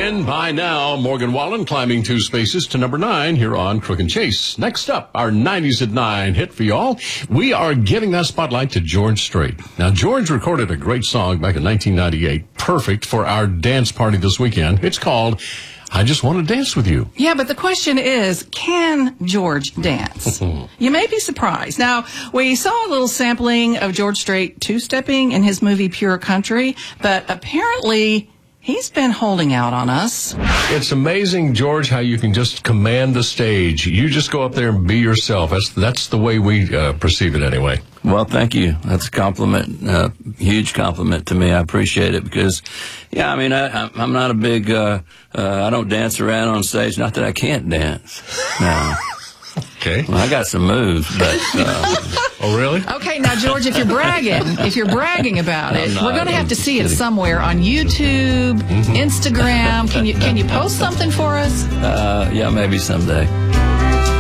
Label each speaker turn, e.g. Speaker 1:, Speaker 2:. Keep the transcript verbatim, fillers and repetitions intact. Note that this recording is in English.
Speaker 1: ten by now. Morgan Wallen climbing two spaces to number nine here on Crook and Chase. Next up, our nineties at nine hit for y'all. We are giving that spotlight to George Strait. Now, George recorded a great song back in nineteen ninety-eight, perfect for our dance party this weekend. It's called I Just Want to Dance With You.
Speaker 2: Yeah, but the question is, can George dance? You may be surprised. Now, we saw a little sampling of George Strait two-stepping in his movie Pure Country, but apparently he's been holding out on us.
Speaker 1: It's amazing, George, how you can just command the stage. You just go up there and be yourself. That's that's the way we uh, perceive it anyway.
Speaker 3: Well, thank you. That's a compliment, a uh, huge compliment to me. I appreciate it because, yeah, I mean, I, I'm not a big, uh, uh, I don't dance around on stage. Not that I can't dance. No.
Speaker 1: Okay.
Speaker 3: Well, I got some moves, but... Uh,
Speaker 1: oh, really?
Speaker 2: Okay, now, George, if you're bragging, if you're bragging about it,
Speaker 3: not,
Speaker 2: we're going to have
Speaker 3: I'm
Speaker 2: to see
Speaker 3: kidding.
Speaker 2: it somewhere on YouTube, mm-hmm. Instagram. Can you, can you post something for us?
Speaker 3: Uh, yeah, maybe someday.